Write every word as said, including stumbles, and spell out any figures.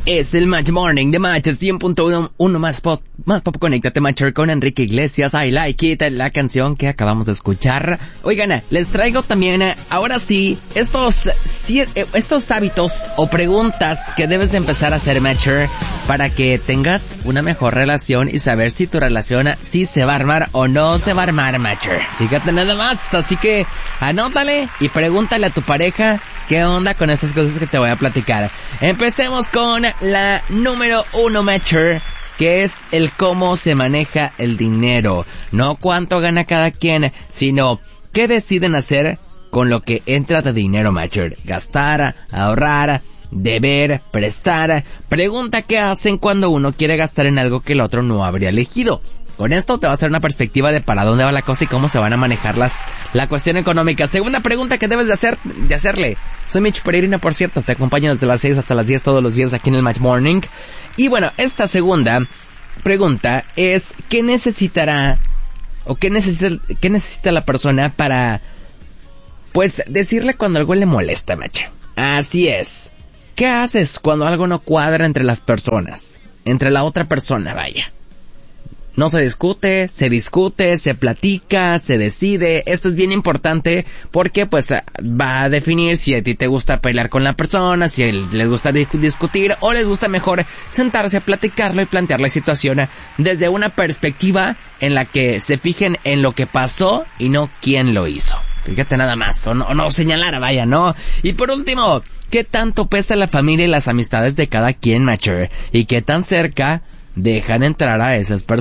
Es el Match Morning de Match cien punto uno más pop, más pop. Conéctate, Matcher, con Enrique Iglesias. I Like It, la canción que acabamos de escuchar. Oigan, les traigo también, ahora sí, estos estos hábitos o preguntas que debes de empezar a hacer, Matcher, para que tengas una mejor relación y saber si tu relación sí se va a armar o no se va a armar, Matcher. Fíjate nada más, así que anótale y pregúntale a tu pareja ¿qué onda con estas cosas que te voy a platicar? Empecemos con la número uno, Matcher, que es el cómo se maneja el dinero. No cuánto gana cada quien, sino qué deciden hacer con lo que entra de dinero, Matcher. Gastar, ahorrar, deber, prestar. Pregunta qué hacen cuando uno quiere gastar en algo que el otro no habría elegido. Con esto te va a hacer una perspectiva de para dónde va la cosa y cómo se van a manejar las, la cuestión económica. Segunda pregunta que debes de hacer, de hacerle. Soy Mitch Peregrina, por cierto, te acompaño desde las seis hasta las diez todos los días aquí en el Match Morning. Y bueno, esta segunda pregunta es, ¿qué necesitará, o qué necesita, qué necesita la persona para, pues, decirle cuando algo le molesta, macho? Así es. ¿Qué haces cuando algo no cuadra entre las personas? Entre la otra persona, vaya. No se discute, se discute, se platica, se decide. Esto es bien importante porque pues va a definir si a ti te gusta pelear con la persona, si a él les gusta discutir o les gusta mejor sentarse a platicarlo y plantear la situación desde una perspectiva en la que se fijen en lo que pasó y no quién lo hizo. Fíjate nada más, o no, no señalar, vaya, ¿no? Y por último, ¿qué tanto pesa la familia y las amistades de cada quien, Matcher? ¿Y qué tan cerca dejan entrar a esas personas?